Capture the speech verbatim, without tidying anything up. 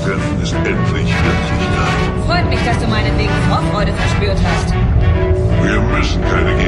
Morgen ist endlich Wirklichkeit. Freut mich, dass du meinetwegen Vorfreude verspürt hast. Wir müssen keine